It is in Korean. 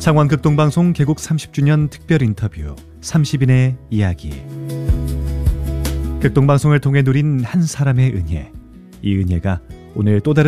창원 극동방송 개국 30주년 특별 인터뷰 30인의 이야기. 극동방송을 통해 누린 한 사람의 은혜. 이 은혜가 오늘 또 다른